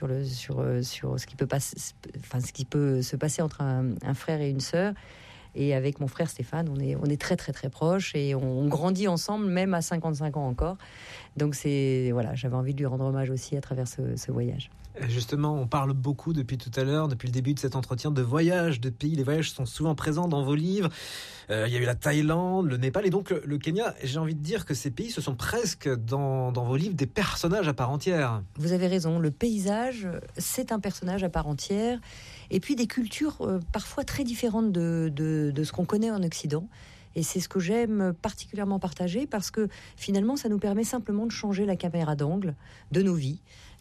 sur ce qui peut se passer entre un frère et une sœur. Et avec mon frère Stéphane, on est très très très proches et on grandit ensemble, même à 55 ans encore. Donc j'avais envie de lui rendre hommage aussi à travers ce voyage. Justement, on parle beaucoup depuis tout à l'heure, depuis le début de cet entretien, de voyages, de pays. Les voyages sont souvent présents dans vos livres. Il y a eu la Thaïlande, le Népal et donc le Kenya. J'ai envie de dire que ces pays, ce sont presque dans vos livres des personnages à part entière. Vous avez raison, le paysage, c'est un personnage à part entière. Et puis des cultures parfois très différentes de ce qu'on connaît en Occident. Et c'est ce que j'aime particulièrement partager parce que finalement, ça nous permet simplement de changer la caméra d'angle de nos vies.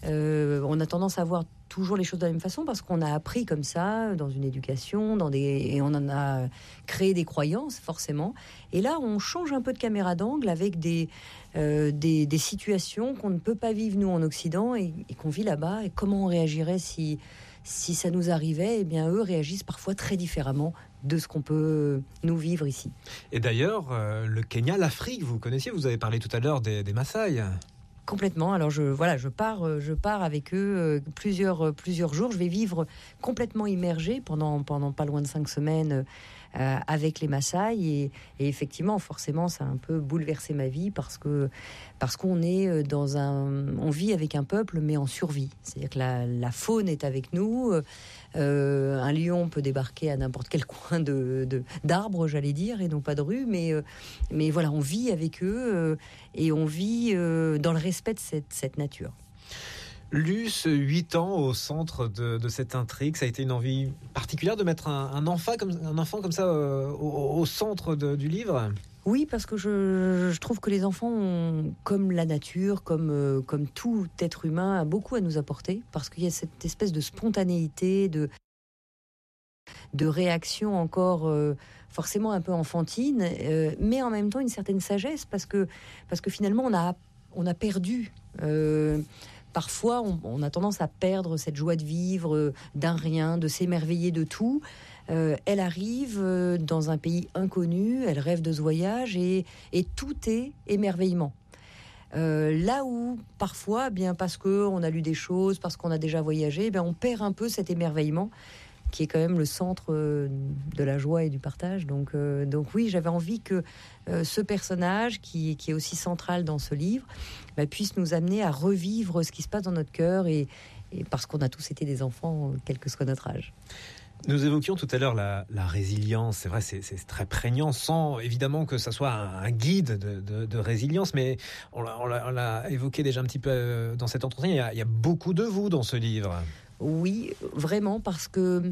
On a tendance à voir toujours les choses de la même façon parce qu'on a appris comme ça dans une éducation, et on en a créé des croyances forcément. Et là, on change un peu de caméra d'angle avec des situations qu'on ne peut pas vivre nous en Occident et qu'on vit là-bas. Et comment on réagirait si ça nous arrivait? Eh bien, eux réagissent parfois très différemment de ce qu'on peut nous vivre ici. Et d'ailleurs, le Kenya, l'Afrique, vous connaissiez, vous avez parlé tout à l'heure des Maasai. Complètement. Alors je pars avec eux plusieurs jours. Je vais vivre complètement immergée pendant pas loin de 5 semaines avec les Maasai et effectivement, forcément, ça a un peu bouleversé ma vie parce qu'on est on vit avec un peuple mais en survie. C'est-à-dire que la faune est avec nous. Un lion peut débarquer à n'importe quel coin d'arbre, j'allais dire, et non pas de rue, mais voilà, on vit avec eux et on vit dans le respect de cette nature. Luce, 8 ans au centre de cette intrigue, ça a été une envie particulière de mettre un enfant comme ça au centre du livre ? Oui, parce que je trouve que les enfants ont, comme la nature, comme tout être humain, a beaucoup à nous apporter, parce qu'il y a cette espèce de spontanéité, de réaction encore forcément un peu enfantine, mais en même temps une certaine sagesse, parce que finalement on a perdu. Parfois, on a tendance à perdre cette joie de vivre, d'un rien, de s'émerveiller de tout. Elle arrive dans un pays inconnu, elle rêve de ce voyage et tout est émerveillement. Là où parfois, bien parce qu'on a lu des choses, parce qu'on a déjà voyagé, bien on perd un peu cet émerveillement qui est quand même le centre de la joie et du partage. Donc oui, j'avais envie que ce personnage, qui est aussi central dans ce livre, puisse nous amener à revivre ce qui se passe dans notre cœur, et parce qu'on a tous été des enfants, quel que soit notre âge. Nous évoquions tout à l'heure la résilience. C'est vrai, c'est très prégnant, sans évidemment que ça soit un guide de résilience, mais on l'a évoqué déjà un petit peu dans cet entretien. Il y a beaucoup de vous dans ce livre. Oui, vraiment, parce que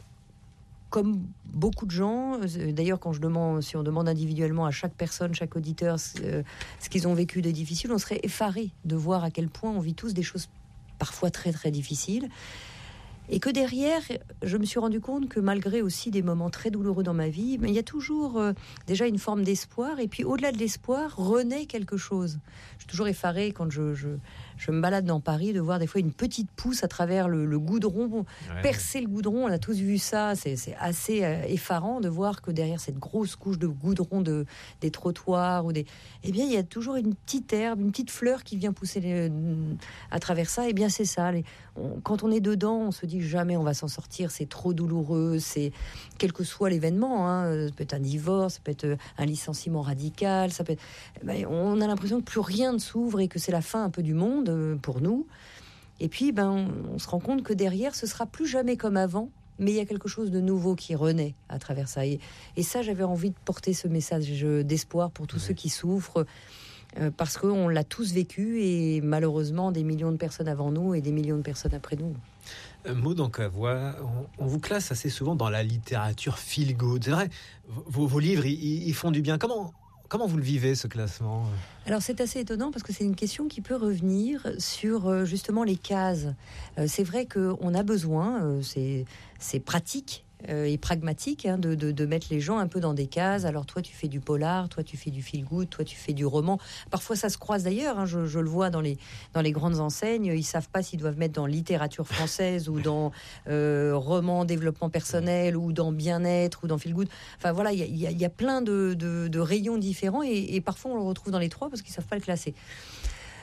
comme beaucoup de gens, d'ailleurs si on demande individuellement à chaque personne, chaque auditeur ce qu'ils ont vécu de difficile, on serait effaré de voir à quel point on vit tous des choses parfois très très difficiles. Et que derrière, je me suis rendu compte que malgré aussi des moments très douloureux dans ma vie, il y a toujours déjà une forme d'espoir. Et puis au-delà de l'espoir, renaît quelque chose. Je suis toujours effarée quand je me balade dans Paris de voir des fois une petite pousse à travers le goudron, percer le goudron. On a tous vu ça. C'est assez effarant de voir que derrière cette grosse couche de goudron des trottoirs eh bien, il y a toujours une petite herbe, une petite fleur qui vient pousser à travers ça. Eh bien, c'est ça. Quand on est dedans, on se dit jamais on va s'en sortir. C'est trop douloureux. C'est quel que soit l'événement. Ça peut être un divorce, ça peut être un licenciement radical. Ça peut être, on a l'impression que plus rien ne s'ouvre et que c'est la fin un peu du monde pour nous. Et puis, on se rend compte que derrière, ce sera plus jamais comme avant. Mais il y a quelque chose de nouveau qui renaît à travers ça. Et ça, j'avais envie de porter ce message d'espoir pour tous ceux qui souffrent. Parce qu'on l'a tous vécu, et malheureusement des millions de personnes avant nous et des millions de personnes après nous. Maud Encavoy, on vous classe assez souvent dans la littérature feel good. C'est vrai, vos livres, ils font du bien. Comment vous le vivez, ce classement ? Alors c'est assez étonnant parce que c'est une question qui peut revenir sur justement les cases. C'est vrai qu'on a besoin, c'est pratique et pragmatique de mettre les gens un peu dans des cases. Alors toi tu fais du polar, toi tu fais du feel good, toi tu fais du roman. Parfois ça se croise d'ailleurs, je le vois dans les grandes enseignes. Ils savent pas s'ils doivent mettre dans littérature française ou dans roman développement personnel ou dans bien-être ou dans feel good. Enfin voilà, il y a plein de rayons différents et parfois on le retrouve dans les trois parce qu'ils savent pas le classer.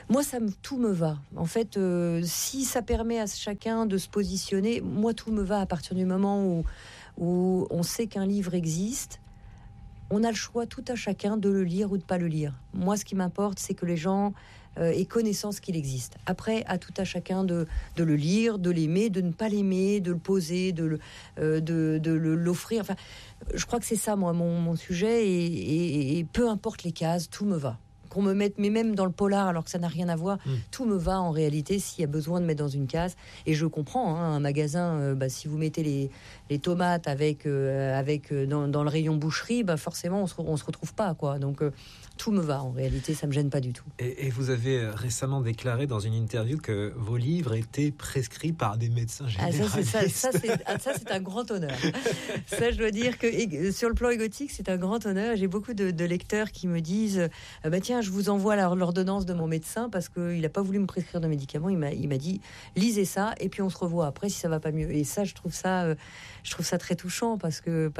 Moi, tout me va. En fait, si ça permet à chacun de se positionner, moi, tout me va à partir du moment où on sait qu'un livre existe. On a le choix, tout à chacun, de le lire ou de ne pas le lire. Moi, ce qui m'importe, c'est que les gens aient connaissance qu'il existe. Après, à tout à chacun de le lire, de l'aimer, de ne pas l'aimer, de le poser, de l'offrir. Enfin, je crois que c'est ça, moi, mon sujet. Et peu importe les cases, tout me va. Qu'on me mette, mais même dans le polar, alors que ça n'a rien à voir, tout me va en réalité s'il y a besoin de mettre dans une case. Et je comprends, un magasin, si vous mettez les tomates avec dans le rayon boucherie, forcément on se retrouve pas, quoi. Donc tout me va en réalité, ça me gêne pas du tout. Et vous avez récemment déclaré dans une interview que vos livres étaient prescrits par des médecins généralistes. Ça c'est un grand honneur. Ça, je dois dire que sur le plan égotique, c'est un grand honneur. J'ai beaucoup de lecteurs qui me disent tiens, je vous envoie l'ordonnance de mon médecin parce qu'il n'a pas voulu me prescrire de médicaments. Il m'a dit lisez ça et puis on se revoit après si ça va pas mieux. Et ça, je trouve ça très touchant parce que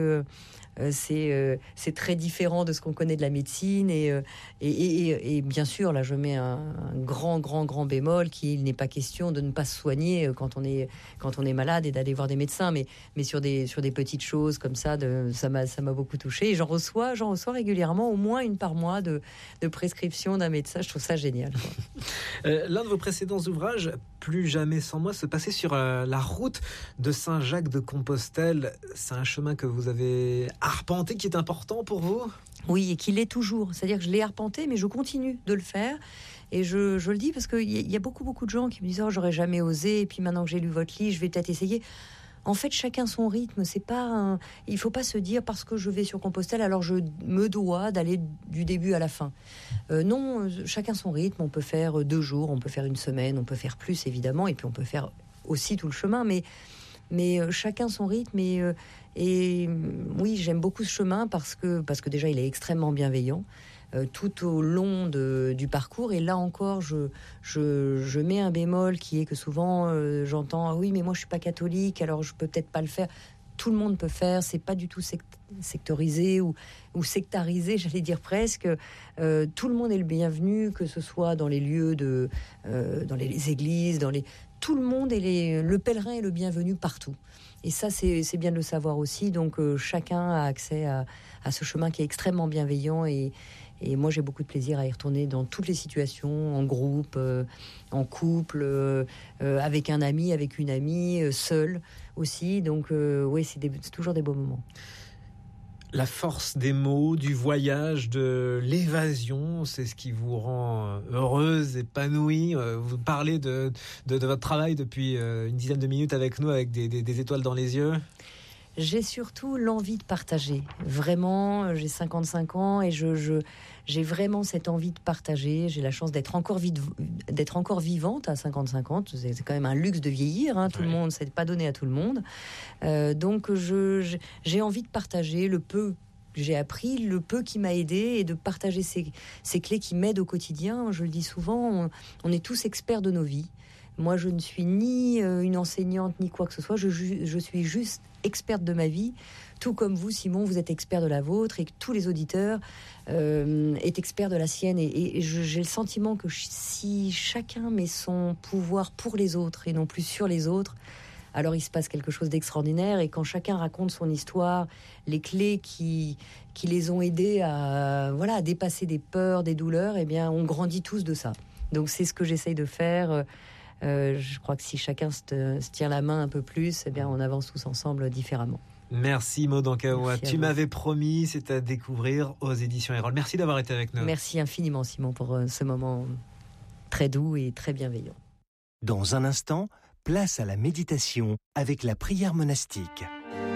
c'est très différent de ce qu'on connaît de la médecine et bien sûr là je mets un grand bémol qu'il n'est pas question de ne pas se soigner quand on est malade et d'aller voir des médecins, mais sur des petites choses comme ça, ça m'a beaucoup touché et j'en reçois régulièrement au moins une par mois de prescription d'un médecin. Je trouve ça génial, quoi. L'un de vos précédents ouvrages, Plus jamais sans moi, se passait sur la route de Saint-Jacques-de-Compostelle. C'est un chemin que vous avez arpenté, qui est important pour vous ? Oui, et qui l'est toujours. C'est-à-dire que je l'ai arpenté, mais je continue de le faire. Et je le dis parce qu'il y a beaucoup de gens qui me disent « Oh, j'aurais jamais osé, et puis maintenant que j'ai lu votre livre, je vais peut-être essayer ». En fait, chacun son rythme. Il faut pas se dire parce que je vais sur Compostelle, alors je me dois d'aller du début à la fin. Non, chacun son rythme. On peut faire 2 jours, on peut faire 1 semaine, on peut faire plus évidemment, et puis on peut faire aussi tout le chemin. Mais chacun son rythme. Et oui, j'aime beaucoup ce chemin parce que déjà il est extrêmement bienveillant. Tout au long du parcours. Et là encore, je mets un bémol qui est que souvent j'entends « Ah oui, mais moi je suis pas catholique, alors je peux peut-être pas le faire ». Tout le monde peut faire, c'est pas du tout sectorisé ou sectarisé, j'allais dire presque. Tout le monde est le bienvenu, que ce soit dans les lieux dans les églises, tout le monde le pèlerin est le bienvenu partout. Et ça, c'est bien de le savoir aussi. Donc chacun a accès à ce chemin qui est extrêmement bienveillant et moi, j'ai beaucoup de plaisir à y retourner dans toutes les situations, en groupe, en couple, avec un ami, avec une amie, seul aussi. Donc, oui, c'est toujours des beaux moments. La force des mots, du voyage, de l'évasion, c'est ce qui vous rend heureuse, épanouie. Vous parlez de votre travail depuis une dizaine de minutes avec nous, avec des étoiles dans les yeux. J'ai surtout l'envie de partager. Vraiment, j'ai 55 ans et j'ai vraiment cette envie de partager. J'ai la chance d'être encore vivante à 55 ans. C'est quand même un luxe de vieillir. Tout le monde, c'est pas donné à tout le monde. Donc, j'ai envie de partager le peu que j'ai appris, le peu qui m'a aidé et de partager ces clés qui m'aident au quotidien. Je le dis souvent, on est tous experts de nos vies. Moi, je ne suis ni une enseignante ni quoi que ce soit. Je suis juste experte de ma vie, tout comme vous, Simon, vous êtes expert de la vôtre et que tous les auditeurs est expert de la sienne. Et j'ai le sentiment que si chacun met son pouvoir pour les autres et non plus sur les autres, alors il se passe quelque chose d'extraordinaire. Et quand chacun raconte son histoire, les clés qui les ont aidés à dépasser des peurs, des douleurs, eh bien, on grandit tous de ça. Donc c'est ce que j'essaye de faire. Je crois que si chacun se tient la main un peu plus, eh bien, on avance tous ensemble différemment. Merci Maud Ankaoua. Tu m'avais promis, c'est à découvrir aux éditions Erol. Merci d'avoir été avec nous. Merci infiniment Simon pour ce moment très doux et très bienveillant. Dans un instant, place à la méditation avec la prière monastique.